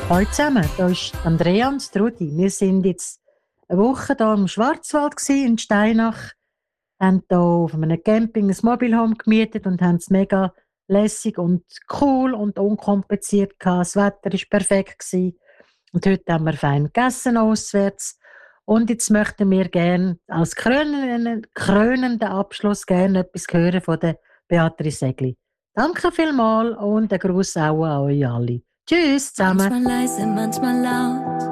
Hallo zusammen, hier ist Andrea und Trudi. Wir sind jetzt eine Woche hier im Schwarzwald in Steinach, haben hier auf einem Camping ein Mobile Home gemietet und haben es mega lässig und cool und unkompliziert gehabt. Das Wetter war perfekt gewesen. Und heute haben wir fein gegessen auswärts. Und jetzt möchten wir gerne als krönenden Abschluss gerne etwas hören von der Beatrice Egli. Danke vielmals und einen Gruß auch an euch alle. Tschüss zusammen. Manchmal leise, manchmal laut.